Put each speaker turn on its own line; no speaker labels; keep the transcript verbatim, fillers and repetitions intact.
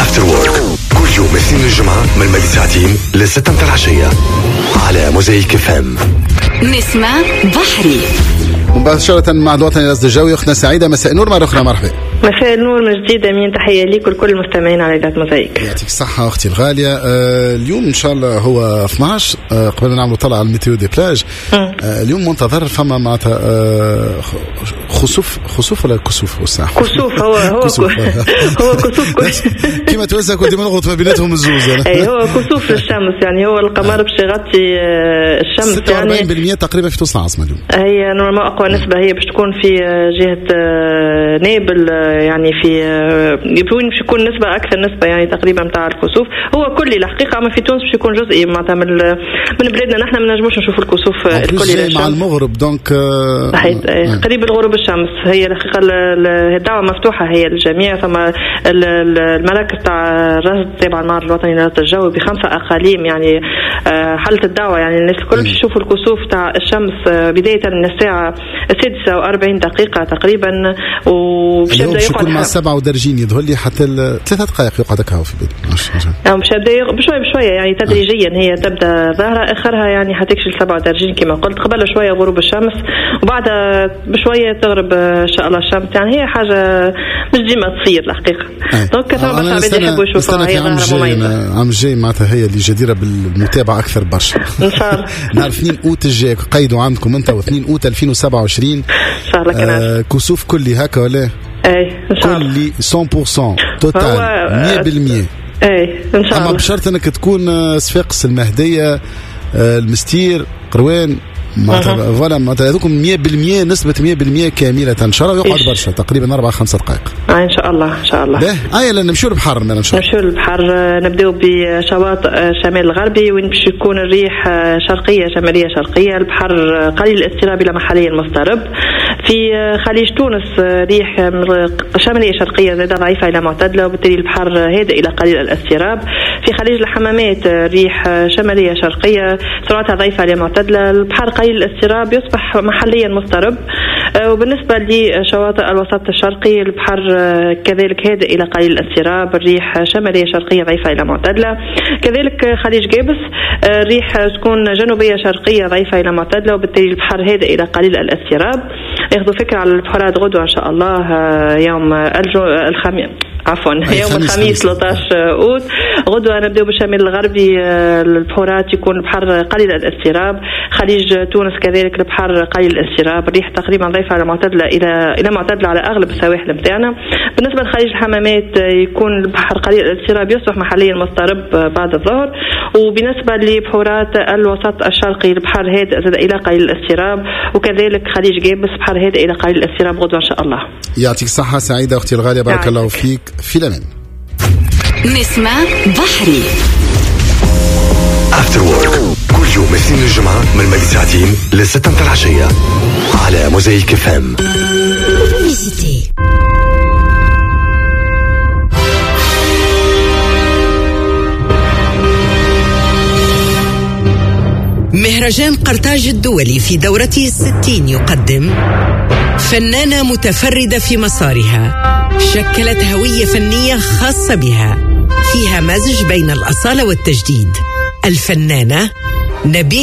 افتر وورك كل يوم اثنين الجمعة من مدة ساعتين لستة متاع العشية على موزايك اف ام.
نسمة بحري
مباشرة مع الوطني الأصدجاوي. أختنا سعيدة، مساء النور مرة أخرى. مرحبا.
مساء النور من جديد. أمين، تحية ليك ولكل المستمعين على إذاعة موزايك.
يعطيك الصحة أختي الغالية. آه اليوم إن شاء الله هو اثناش. آه قبل ما نعملوا طلع على الميتيو دي بلاج. آه اليوم منتظر فما معناتها آه خسوف خسوف ولا كسوف والساعة
كسوف. هو هو كسوف. هو كسوف
كيما توزع كنت منغلط ما بيناتهم الزوز.
أي هو كسوف للشمس، يعني هو القمر باش يغطي الشمس.
ستة وأربعين بالمئة تقريبا في توسط العاصمة اليوم.
هي نورمال أقوى نسبة هي باش تكون في جهة نابل، يعني في وين باش يكون نسبة أكثر نسبة يعني تقريبا متاع الكسوف. هو كلي الحقيقة، أما في تونس باش يكون جزئي معناتها من من بلادنا. نحن ما نجموش نشوفوا الكسوف الكلي
مع المغرب دونك
صحيح قريب الغروب الشمس. هي الحقيقة الدعوة مفتوحة هي للجميع. ثم المراكز تاع الرصد تابعة المعرض الوطني للرصد الجوي بخمسة أقاليم، يعني حلت الدعوة يعني الناس الكل باش يشوفوا الكسوف تاع الشمس بداية من الساعة السادسة وأربعين دقيقة تقريبا، وباش يبدا يقعد
مع سبعة ودرجين يظهر لي حتى ثلاثة دقائق يقعد هكا في البيت.
يعني باش يبدا بشوية بشوية يعني تدريجيا هي تبدا ظاهرة، آخرها يعني حتكشف سبعة ودرجين كما قلت. قبل شوية غروب الشمس وبعدها بشوية تغرب إن شاء الله الشمس. يعني هي حاجة مش ديما تصير الحقيقة. دونك كثر من العباد يحبوا يشوفوها. هي ظاهرة مميزة.
عام الجاي معناتها هي اللي جديرة بالمتابعة أكثر برشا إن شاء الله. نعرف اثنين أوت الجاي قيدوا عندكم أنت واثنين أوت ألفين وسبعة وعشرين
إن شاء الله.
آه كسوف كلي هكا ولا؟
أي إن شاء الله.
كلي مية بالمئة توتال مية بالمية.
أي إن شاء الله.
أما بشرط أنك تكون صفاقس المهدية آه المستير قروان معناتها فوالا معناتها هذوكم مية بالمية نسبة مية بالمية كاملة إن شاء الله. يقعد برشا تقريبا أربعة خمسة دقائق.
آه إن شاء الله إن شاء الله.
لا آية لأن نمشيو البحر من إن شاء الله.
نمشيو البحر. نبدأ بشواطئ الشمال الغربي وين باش يكون الريح شرقية شمالية شرقية. البحر قليل الاضطراب إلى محليا مضطرب. في خليج تونس ريح شمالية شرقية زادة ضعيفة إلى معتدلة، وبالتالي البحر هادئ إلى قليل الاضطراب. في خليج الحمامات ريح شمالية شرقية سرعتها ضعيفة إلى معتدلة. البحر قليل الاضطراب يصبح محليا مضطرب. وبالنسبة لشواطئ الوسط الشرقي البحر كذلك هادئ إلى قليل الاضطراب. الريح شمالية شرقية ضعيفة إلى معتدلة. كذلك خليج جابس الريح تكون جنوبية شرقية ضعيفة إلى معتدلة، وبالتالي البحر هادئ إلى قليل الاضطراب. ياخذوا فكرة على البحورات غدوة إن شاء الله يوم الخميس عفوا يوم الخميس ثلاثة عشر أوت غدوة. نبدأ بالشمال الغربي البحورات يكون البحر قليل الاضطراب. خليج تونس كذلك البحر قليل الاضطراب. الريح تقريبا ضعيفة على معتدلة إلى إلى معتدلة على أغلب السواحل متاعنا. بالنسبة لخليج الحمامات يكون البحر قليل الاضطراب يصبح محليا مضطرب بعد الظهر. وبالنسبة لبحورات الوسط الشرقي البحر هادئ زاد إلى قليل الاضطراب، وكذلك خليج جابس بحر هادئ إلى قليل الاضطراب غدوة إن شاء الله. يعطيك
الصحة سعيدة أختي الغالية، بارك الله فيك. في الأمان.
نسمة بحري
افتر وورك كل يوم اثنين الجمعة من مدة ساعتين لستة متاع العشية على موزايك اف ام.
مهرجان قرطاج الدولي في دورته الستين يقدم فنانة متفردة في مسارها، شكلت هوية فنية خاصة بها فيها مزج بين الأصالة والتجديد. الفنانة نبيل